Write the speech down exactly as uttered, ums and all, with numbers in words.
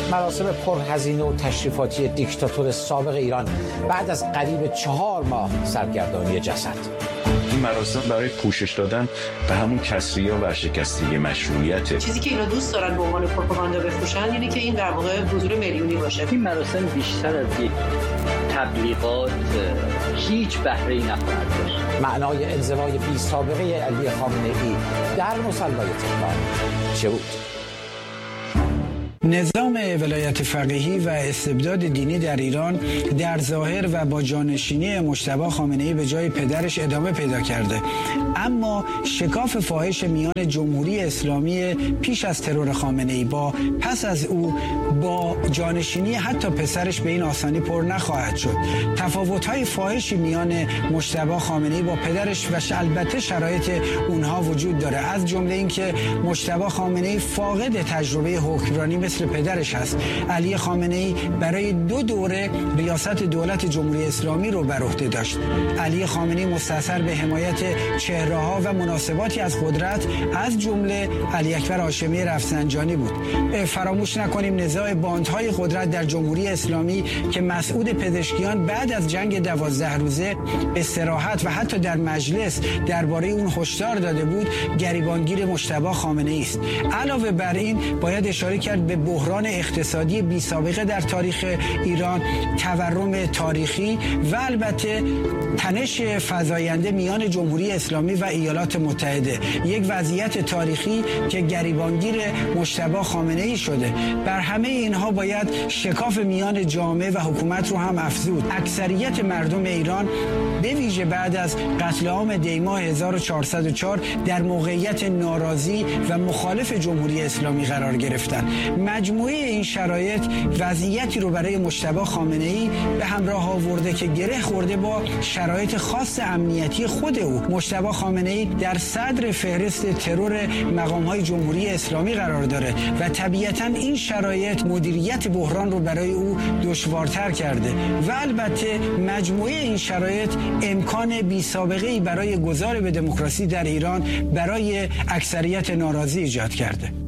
مراسم پرهزینه و تشریفاتی دیکتاتور سابق ایران بعد از قریب چهار ماه سرگردانی جسد. این مراسم برای پوشش دادن به همون کسری و ورشکستگی مشروعیته. چیزی که اینا دوست دارن به عنوان پروپاگاندا بفروشن اینه که این در واقع حضور میلیونی باشه. این مراسم بیشتر از یک تبلیغات هیچ بهره‌ای نخواهد داشت. معنای انزوای بی سابقه علی خامنه‌ای در مصلی تهران چه بود؟ نظام ولایت فقیهی و استبداد دینی در ایران در ظاهر و با جانشینی مجتبی خامنه‌ای به جای پدرش ادامه پیدا کرده، اما شکاف فاحش میان جمهوری اسلامی پیش از ترور خامنه‌ای با پس از او با جانشینی حتی پسرش به این آسانی پر نخواهد شد. تفاوت‌های فاحشی میان مجتبی خامنه‌ای با پدرش و البته شرایط اونها وجود داره، از جمله اینکه مجتبی خامنه‌ای فاقد تجربه حکمرانی مثل پدرش هست. علی خامنه‌ای برای دو دوره ریاست دولت جمهوری اسلامی رو بر عهده داشت. علی خامنه‌ای مستأثر به حمایت چهره‌ها و مناسباتی از قدرت از جمله علی اکبر هاشمی رفسنجانی بود. فراموش نکنیم نزاع باندهای قدرت در جمهوری اسلامی که مسعود پزشکیان بعد از جنگ دوازده روزه استراحت و حتی در مجلس درباره اون هشدار داده بود، گریبانگیر مجتبی خامنه‌ای است. علاوه بر این باید اشاره کرد به بحران اقتصادی بی سابقه در تاریخ ایران، تورم تاریخی و البته تنش فزاینده میان جمهوری اسلامی و ایالات متحده، یک وضعیت تاریخی که گریبانگیر مجتبی خامنه‌ای شده. بر همه اینها باید شکاف میان جامعه و حکومت رو هم افزود. اکثریت مردم ایران به ویژه بعد از قتل عام دی‌ماه هزار و چهارصد و چهار در موقعیت ناراضی و مخالف جمهوری اسلامی قرار گرفتند. مجموعه این شرایط وضعیتی رو برای مجتبی خامنه‌ای به همراه آورده که گره خورده با شرایط خاص امنیتی خود او. مجتبی خامنه‌ای در صدر فهرست ترور مقام‌های جمهوری اسلامی قرار داره و طبیعتاً این شرایط مدیریت بحران رو برای او دشوارتر کرده و البته مجموعه این شرایط امکان بی سابقه‌ای برای گذار به دموکراسی در ایران برای اکثریت ناراضی ایجاد کرده.